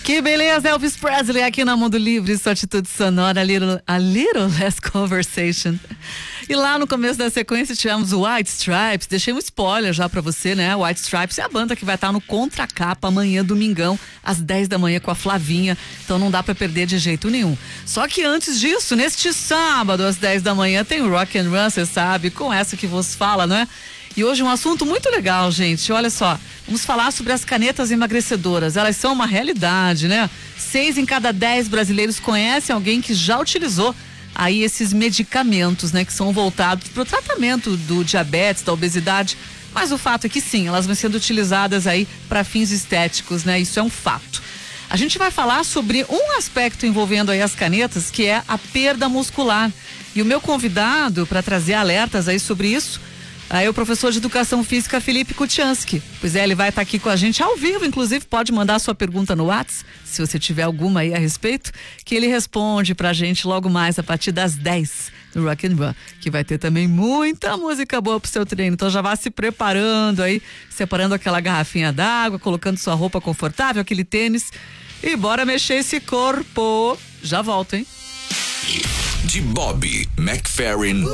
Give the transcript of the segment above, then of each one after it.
Que beleza, Elvis Presley aqui na Mundo Livre, sua atitude sonora, a little less conversation. E lá no começo da sequência tivemos o White Stripes, deixei um spoiler já pra você, né? White Stripes é a banda que vai estar no Contracapa amanhã, domingão, às 10 da manhã com a Flavinha, então não dá pra perder de jeito nenhum. Só que antes disso, neste sábado às 10 da manhã tem o Rock and Run, você sabe, com essa que vos fala, não é? E hoje um assunto muito legal, gente, olha só, vamos falar sobre as canetas emagrecedoras, elas são uma realidade, né? 6 em cada 10 brasileiros conhecem alguém que já utilizou aí esses medicamentos, né? Que são voltados para o tratamento do diabetes, da obesidade, mas o fato é que sim, elas vão sendo utilizadas aí para fins estéticos, né? Isso é um fato. A gente vai falar sobre um aspecto envolvendo aí as canetas, que é a perda muscular. E o meu convidado para trazer alertas aí sobre isso é o professor de Educação Física, Felipe Kutiansky. Pois é, ele vai estar aqui com a gente ao vivo, inclusive pode mandar sua pergunta no WhatsApp, se você tiver alguma aí a respeito, que ele responde pra gente logo mais a partir das 10 no Rock and Run, que vai ter também muita música boa pro seu treino. Então já vá se preparando aí, separando aquela garrafinha d'água, colocando sua roupa confortável, aquele tênis e bora mexer esse corpo. Já volto, hein? De Bob McFerrin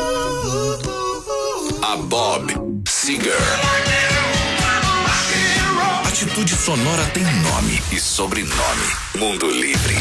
a Bob Seger. Atitude sonora tem nome e sobrenome. Mundo Livre.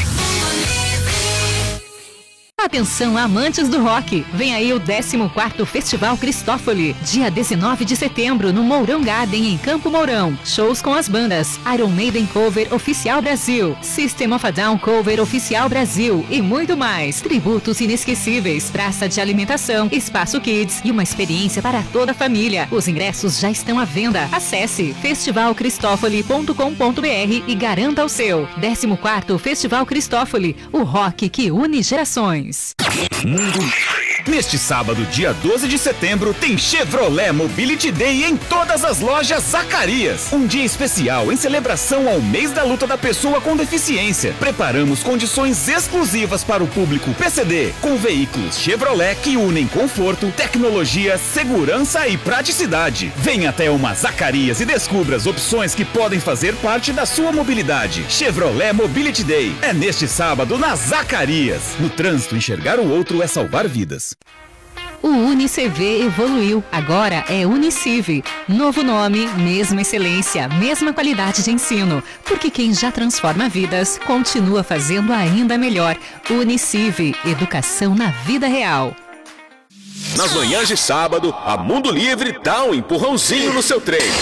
Atenção, amantes do rock! Vem aí o 14º Festival Cristófoli, dia 19 de setembro, no Mourão Garden, em Campo Mourão. Shows com as bandas Iron Maiden Cover Oficial Brasil, System of a Down Cover Oficial Brasil e muito mais. Tributos inesquecíveis, praça de alimentação, espaço kids e uma experiência para toda a família. Os ingressos já estão à venda. Acesse festivalcristofoli.com.br e garanta o seu. 14º Festival Cristófoli, o rock que une gerações. Mundo Livre. Neste sábado, dia 12 de setembro, tem Chevrolet Mobility Day em todas as lojas Zacarias. Um dia especial em celebração ao mês da luta da pessoa com deficiência. Preparamos condições exclusivas para o público PCD, com veículos Chevrolet que unem conforto, tecnologia, segurança e praticidade. Venha até uma Zacarias e descubra as opções que podem fazer parte da sua mobilidade. Chevrolet Mobility Day é neste sábado na Zacarias. No trânsito, enxergar o outro é salvar vidas. O UniCV evoluiu, agora é Uniciv. Novo nome, mesma excelência, mesma qualidade de ensino. Porque quem já transforma vidas, continua fazendo ainda melhor. Uniciv, educação na vida real. Nas manhãs de sábado, a Mundo Livre dá um empurrãozinho no seu treino.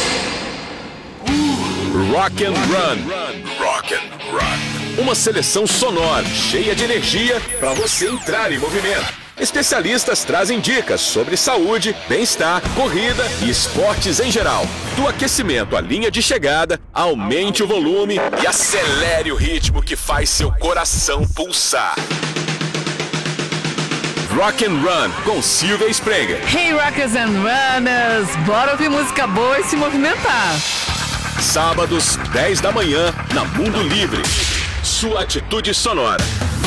Rock and Run. Rock and Run. Uma seleção sonora, cheia de energia para você entrar em movimento. Especialistas trazem dicas sobre saúde, bem-estar, corrida e esportes em geral. Do aquecimento à linha de chegada, aumente o volume e acelere o ritmo que faz seu coração pulsar. Rock and Run com Silvia Sprenger. Hey Rockers and Runners, bora ouvir música boa e se movimentar. Sábados, 10 da manhã, na Mundo Livre. Sua atitude sonora.